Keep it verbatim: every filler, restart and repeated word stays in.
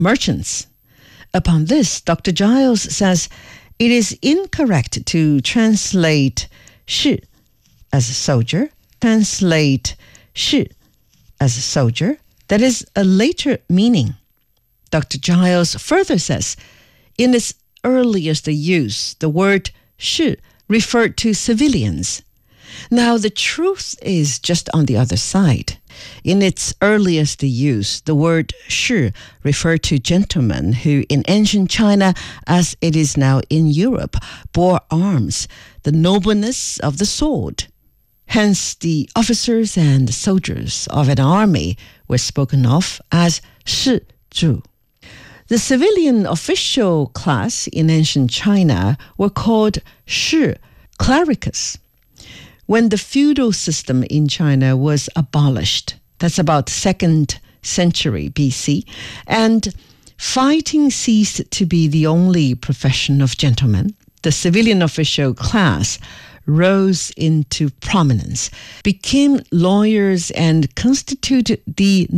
merchants. Upon this, Doctor Giles says it is incorrect to translate 士 as a soldier, translate 士 as a soldier. That is a later meaning. Doctor Giles further says, in its earliest use, the word 士 referred to civilians. Now, the truth is just on the other side. In its earliest use, the word 士 referred to gentlemen who, in ancient China, as it is now in Europe, bore arms, the nobleness of the sword. Hence, the officers and soldiers of an army were spoken of as 士卒. The civilian official class in ancient China were called 士 clericus. When the feudal system in China was abolished, that's about second century B C, and fighting ceased to be the only profession of gentlemen, the civilian official class rose into prominence, became lawyers, and constituted the